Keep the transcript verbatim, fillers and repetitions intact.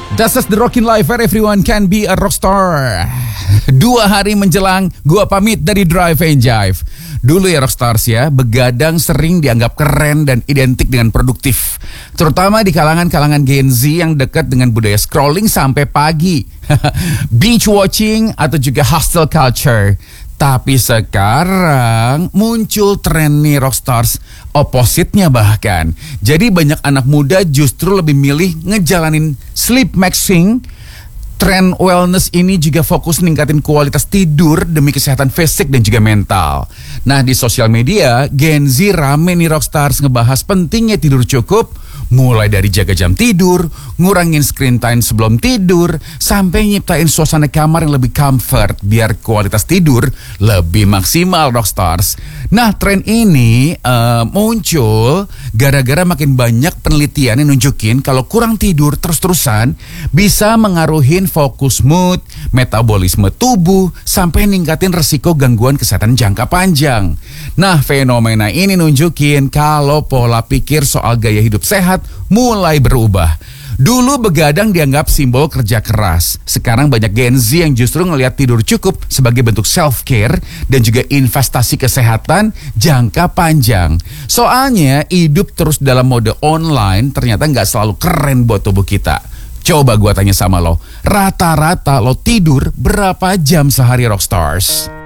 This is the Rockin' Life where everyone can be a rockstar. Dua hari menjelang, gua pamit dari Drive and Jive. Dulu ya rockstars ya, begadang sering dianggap keren dan identik dengan produktif. Terutama di kalangan-kalangan Gen Z yang dekat dengan budaya scrolling sampai pagi. Binge watching atau juga hustle culture. Tapi sekarang muncul tren nih rockstars, opposite-nya bahkan. Jadi banyak anak muda justru lebih milih ngejalanin sleep maxing. Tren wellness ini juga fokus ningkatin kualitas tidur demi kesehatan fisik dan juga mental. Nah, di sosial media, Gen Z rame nih rockstars ngebahas pentingnya tidur cukup, mulai dari jaga jam tidur, ngurangin screen time sebelum tidur, sampai nyiptain suasana kamar yang lebih comfort biar kualitas tidur lebih maksimal rockstars. Nah, tren ini uh, muncul gara-gara makin banyak penelitian yang nunjukin kalau kurang tidur terus-terusan bisa mengaruhin fokus mood, metabolisme tubuh, sampai ningkatin resiko gangguan kesehatan jangka panjang. Nah, fenomena ini nunjukin kalau pola pikir soal gaya hidup sehat mulai berubah. Dulu begadang dianggap simbol kerja keras. Sekarang banyak Gen Z yang justru ngelihat tidur cukup sebagai bentuk self-care dan juga investasi kesehatan jangka panjang. Soalnya hidup terus dalam mode online ternyata nggak selalu keren buat tubuh kita. Coba gua tanya sama lo, rata-rata lo tidur berapa jam sehari rockstars?